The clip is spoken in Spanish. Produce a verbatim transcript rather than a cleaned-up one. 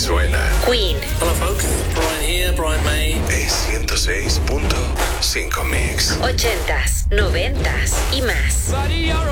suena. Queen. Hola folks, Brian here, Brian May. Es ciento seis punto cinco Mix. Ochentas, noventas y más.